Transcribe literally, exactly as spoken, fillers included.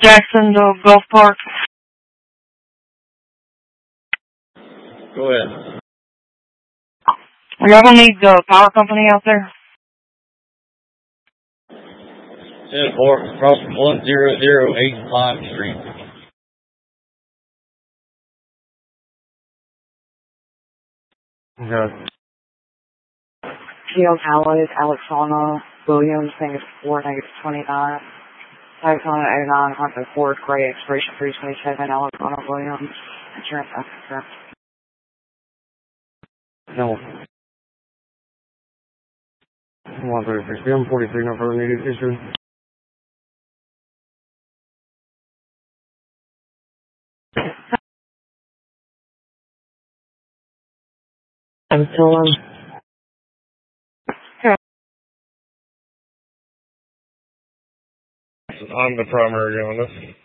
Jacksonville Golf Park. Go ahead. Y'all gonna need the power company out there? ten four, across from one zero zero eight Pine Street. Okay. Field Alloys, Alexana, Williams, thing is four, I think it's twenty-nine. Alexana oh nine, Honda Ford, Gray, expiration three twenty-seven, Alexana, Williams, insurance officer. No. one thirty-six P M, forty-three, no further needed, issue. I'm still on. I'm the primary on this.